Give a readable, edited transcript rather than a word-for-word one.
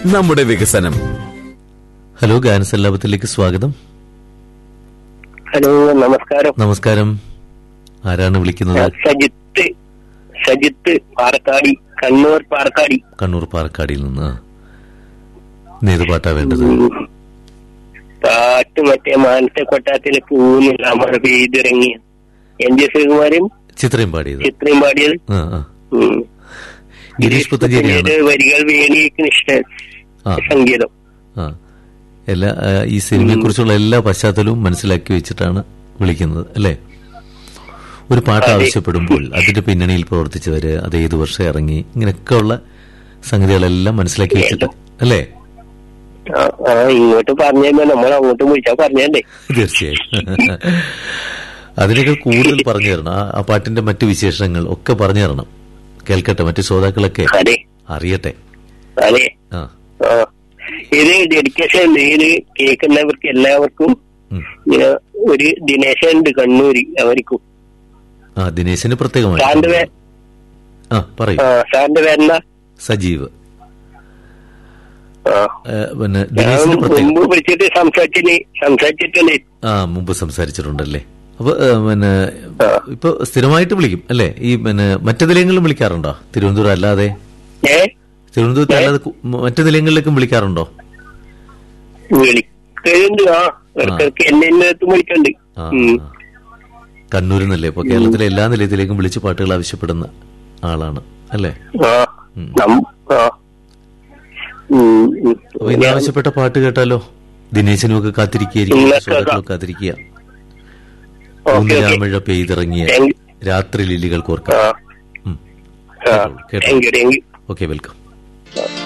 നമ്മുടെ വികസനം. ഹലോ, ഗാനസല്ലാപത്തിലേക്ക് സ്വാഗതം. ഹലോ, നമസ്കാരം. നമസ്കാരം. ആരാണ് വിളിക്കുന്നത്? സജിത്ത് പാറക്കാടി, കണ്ണൂർ പാറക്കാടിയിൽ നിന്ന്. ഏത് പാട്ടാ വേണ്ടത്? പാട്ട് മറ്റേ മാനത്തെ കൊട്ടാരത്തിലെ പൂവിനുള്ള മഴ പെയ്തിറങ്ങി എൻ.ജി. ശ്രീകുമാരും ചിത്രയും പാടിയത്. ഗിരീഷ് പുത്തഞ്ചേരിയാണ് വരികൾ, വേണികൃഷ്ണൻ സംഗീതം. ഈ സിനിമയെ കുറിച്ചുള്ള എല്ലാ പശ്ചാത്തലവും മനസ്സിലാക്കി വെച്ചിട്ടാണ് വിളിക്കുന്നത് അല്ലേ? ഒരു പാട്ട് ആവശ്യപ്പെടുമ്പോൾ അതിന്റെ പിന്നണിയിൽ പ്രവർത്തിച്ചവര്, അത് ഏതു വർഷം ഇറങ്ങി, ഇങ്ങനെയൊക്കെ ഉള്ള സംഗതികളെല്ലാം മനസ്സിലാക്കി വെച്ചിട്ട് അല്ലേ? ഇങ്ങോട്ട് പറഞ്ഞു നമ്മൾ അങ്ങോട്ട് വിളിച്ചാ പറഞ്ഞല്ലേ? തീർച്ചയായും. അതിനേക്കാൾ കൂടുതൽ പറഞ്ഞു തരണം. ആ പാട്ടിന്റെ മറ്റു വിശേഷങ്ങൾ ഒക്കെ പറഞ്ഞു തരണം. കേൾക്കട്ടെ, മറ്റു ശ്രോതാക്കളൊക്കെ അറിയട്ടെ. ഇത് ഡെഡിക്കേഷൻ ഇത് കേൾക്കുന്നവർക്ക് എല്ലാവർക്കും ഇങ്ങനെ ഒരു ദിനേശൻ ഉണ്ട് കണ്ണൂര്, അവർക്കും. ദിനേശന് പ്രത്യേകമായി. സാറിന്റെ പേരെന്താ? സജീവ്. പിന്നെ മുമ്പ് വിളിച്ചിട്ട് സംസാരിച്ചിട്ടുണ്ട്. മുമ്പ് സംസാരിച്ചിട്ടുണ്ടല്ലേ? അപ്പൊ പിന്നെ ഇപ്പൊ സ്ഥിരമായിട്ട് വിളിക്കും അല്ലേ? ഈ പിന്നെ മറ്റു നിലയങ്ങളിലും വിളിക്കാറുണ്ടോ? തിരുവനന്തപുരം അല്ലാതെ മറ്റു നിലയങ്ങളിലേക്കും വിളിക്കാറുണ്ടോ? കണ്ണൂരിൽ നിന്നല്ലേ? ഇപ്പൊ കേരളത്തിലെ എല്ലാ നിലയത്തിലേക്കും വിളിച്ച് പാട്ടുകൾ ആവശ്യപ്പെടുന്ന ആളാണ് അല്ലേ? അപ്പൊ ഇന്ന് ആവശ്യപ്പെട്ട പാട്ട് കേട്ടാലോ? ദിനേശനും ഒക്കെ കാത്തിരിക്കുകയായിരിക്കും, കാത്തിരിക്കുക. ഊന്നിരാമഴ പെയ്തിറങ്ങിയ രാത്രി ലില്ലികൾ കോർക്കാം. കേട്ടോ. Okay, welcome.